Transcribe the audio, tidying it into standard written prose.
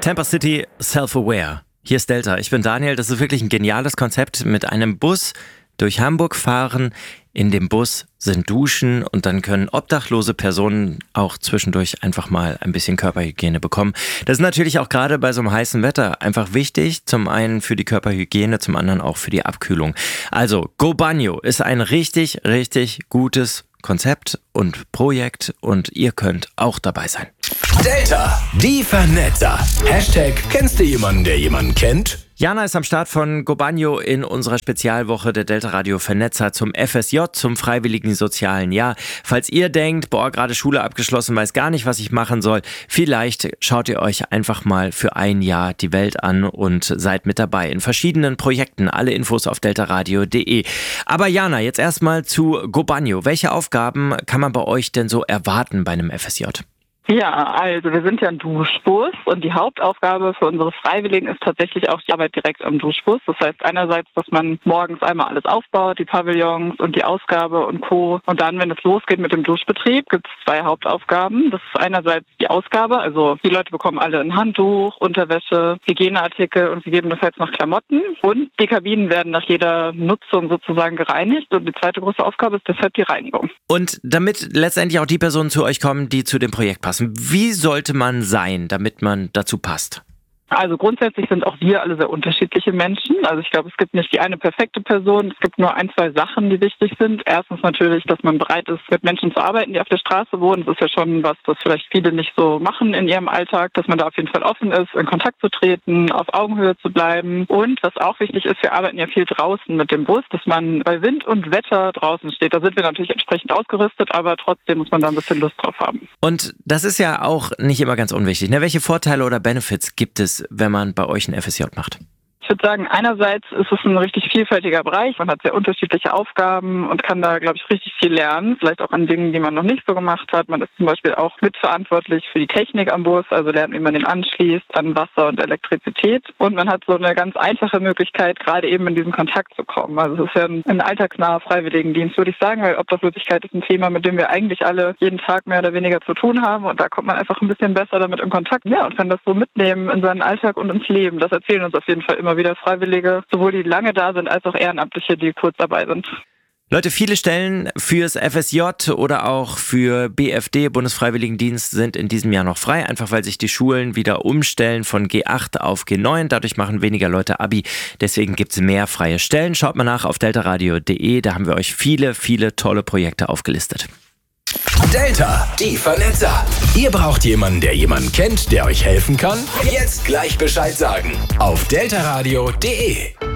Tampa City Self-Aware. Hier ist Delta. Ich bin Daniel. Das ist wirklich ein geniales Konzept. Mit einem Bus durch Hamburg fahren. In dem Bus sind Duschen und dann können obdachlose Personen auch zwischendurch einfach mal ein bisschen Körperhygiene bekommen. Das ist natürlich auch gerade bei so einem heißen Wetter einfach wichtig. Zum einen für die Körperhygiene, zum anderen auch für die Abkühlung. Also Go Bagno ist ein richtig, richtig gutes Konzept und Projekt und ihr könnt auch dabei sein. Delta, die Vernetzer. Hashtag, kennst du jemanden, der jemanden kennt? Jana ist am Start von Go Bagno in unserer Spezialwoche der Delta Radio Vernetzer zum FSJ, zum Freiwilligen Sozialen Jahr. Falls ihr denkt, gerade Schule abgeschlossen, weiß gar nicht, was ich machen soll, vielleicht schaut ihr euch einfach mal für ein Jahr die Welt an und seid mit dabei in verschiedenen Projekten. Alle Infos auf deltaradio.de. Aber Jana, jetzt erstmal zu Go Bagno. Welche Aufgaben kann man bei euch denn so erwarten bei einem FSJ? Ja, also wir sind ja ein Duschbus und die Hauptaufgabe für unsere Freiwilligen ist tatsächlich auch die Arbeit direkt am Duschbus. Das heißt einerseits, dass man morgens einmal alles aufbaut, die Pavillons und die Ausgabe und Co. Und dann, wenn es losgeht mit dem Duschbetrieb, gibt es 2 Hauptaufgaben. Das ist einerseits die Ausgabe, also die Leute bekommen alle ein Handtuch, Unterwäsche, Hygieneartikel und gegebenenfalls noch Klamotten. Und die Kabinen werden nach jeder Nutzung sozusagen gereinigt. Und die zweite große Aufgabe ist deshalb die Reinigung. Und damit letztendlich auch die Personen zu euch kommen, die zu dem Projekt passen. Wie sollte man sein, damit man dazu passt? Also grundsätzlich sind auch wir alle sehr unterschiedliche Menschen. Also ich glaube, es gibt nicht die eine perfekte Person. Es gibt nur 1, 2 Sachen, die wichtig sind. Erstens natürlich, dass man bereit ist, mit Menschen zu arbeiten, die auf der Straße wohnen. Das ist ja schon was, das vielleicht viele nicht so machen in ihrem Alltag. Dass man da auf jeden Fall offen ist, in Kontakt zu treten, auf Augenhöhe zu bleiben. Und was auch wichtig ist, wir arbeiten ja viel draußen mit dem Bus, dass man bei Wind und Wetter draußen steht. Da sind wir natürlich entsprechend ausgerüstet, aber trotzdem muss man da ein bisschen Lust drauf haben. Und das ist ja auch nicht immer ganz unwichtig, ne? Welche Vorteile oder Benefits gibt es, wenn man bei euch ein FSJ macht? Ich würde sagen, einerseits ist es ein richtig vielfältiger Bereich. Man hat sehr unterschiedliche Aufgaben und kann da, glaube ich, richtig viel lernen. Vielleicht auch an Dingen, die man noch nicht so gemacht hat. Man ist zum Beispiel auch mitverantwortlich für die Technik am Bus, also lernt, wie man den anschließt an Wasser und Elektrizität. Und man hat so eine ganz einfache Möglichkeit, gerade eben in diesen Kontakt zu kommen. Also es ist ja ein alltagsnaher Freiwilligendienst, würde ich sagen, weil Obdachlosigkeit ist ein Thema, mit dem wir eigentlich alle jeden Tag mehr oder weniger zu tun haben. Und da kommt man einfach ein bisschen besser damit in Kontakt. Ja, und kann das so mitnehmen in seinen Alltag und ins Leben. Das erzählen uns auf jeden Fall immer wieder Freiwillige, sowohl die lange da sind, als auch Ehrenamtliche, die kurz dabei sind. Leute, viele Stellen fürs FSJ oder auch für BFD, Bundesfreiwilligendienst, sind in diesem Jahr noch frei, einfach weil sich die Schulen wieder umstellen von G8 auf G9. Dadurch machen weniger Leute Abi, deswegen gibt es mehr freie Stellen. Schaut mal nach auf deltaradio.de, da haben wir euch viele, viele tolle Projekte aufgelistet. Delta, die Vernetzer. Ihr braucht jemanden, der jemanden kennt, der euch helfen kann? Jetzt gleich Bescheid sagen. Auf deltaradio.de.